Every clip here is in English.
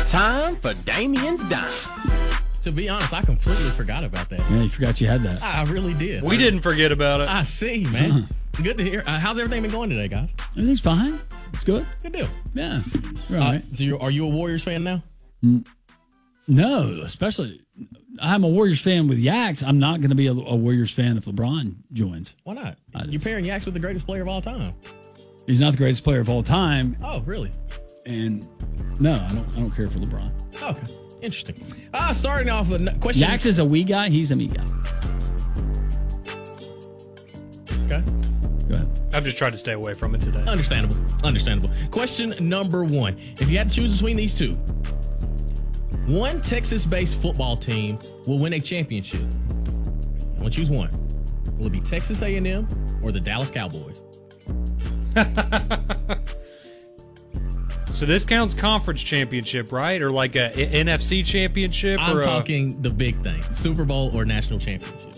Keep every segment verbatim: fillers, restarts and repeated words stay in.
It's time for Damien's Dimes. To be honest, I completely forgot about that. Yeah, you forgot you had that. I really did. We I, didn't forget about it. I see, man. Good to hear. Uh, how's everything been going today, guys? Everything's fine. It's good. Good deal. Yeah. We're Uh, all right. so you're, are you a Warriors fan now? No, especially I'm a Warriors fan with Yaks. I'm not going to be a, a Warriors fan if LeBron joins. Why not? I You're pairing Yaks with the greatest player of all time. He's not the greatest player of all time, Oh, really? and no, I don't. I don't care for LeBron. Okay. Interesting. Ah, starting off with a question. Yaks is a we guy. He's a me guy. Okay. Go ahead. I've just tried to stay away from it today. Understandable. Understandable. Question number one. If you had to choose between these two, one Texas-based football team will win a championship. I want to choose one. Will it be Texas A and M or the Dallas Cowboys? So this counts conference championship, right? Or like a N F C championship? I'm or talking a... the big thing. Super Bowl or national championship.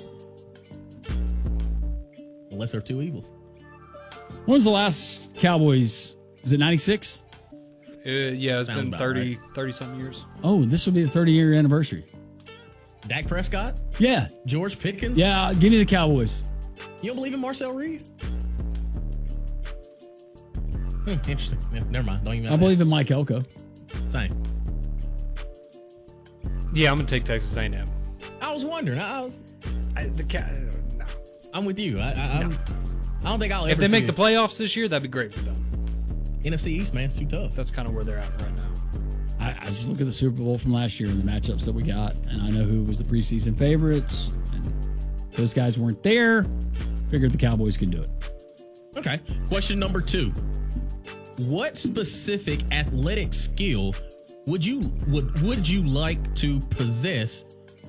Unless they're two Eagles. When was the last Cowboys? Is it ninety-six? Uh, yeah, it's Sounds been about thirty, right. thirty-something years. Oh, this will be the thirty-year anniversary. Dak Prescott? Yeah. George Pickens? Yeah, give me the Cowboys. You don't believe in Marcel Reed? Hmm, interesting. Yeah, never mind. Don't even. I believe in Mike Elko. Same. Yeah, I'm going to take Texas A and M. I was wondering. I, I was. I, the ca- uh, no. I'm with you. I. I, I'm, I don't think I'll ever. If they make see the playoffs this year, that'd be great for them. N F C East, man, it's too tough. That's kind of where they're at right now. I, I just look at the Super Bowl from last year and the matchups that we got, and I know who was the preseason favorites, and those guys weren't there. Figured the Cowboys could do it. Okay. Question number two. What specific athletic skill would you would would you like to possess?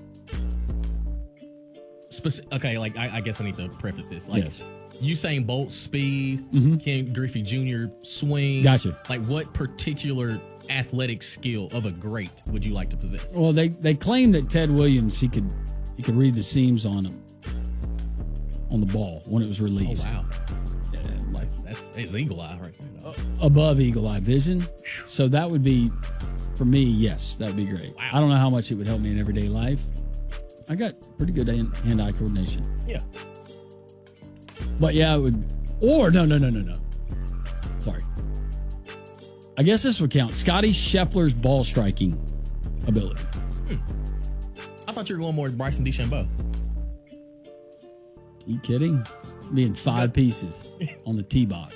Speci- okay, like I, I guess I need to preface this. Like Yes. Usain Bolt speed, Mhm. Ken Griffey Junior swing. Gotcha. Like what particular athletic skill of a great would you like to possess? Well, they they claim that Ted Williams he could he could read the seams on him on the ball when it was Oh released. wow, Yeah, like that's that's it's eagle eye right there. uh, above eagle eye vision. So that would be for me. Yes, that would be great. Wow. I don't know how much it would help me in everyday life. I got pretty good hand- hand-eye coordination. Yeah. But yeah, it would. Or no, no, no, no, no. Sorry. I guess this would count. Scotty Scheffler's ball striking ability. I thought you were going more with Bryson DeChambeau. Are you kidding? Being five pieces on the tee box.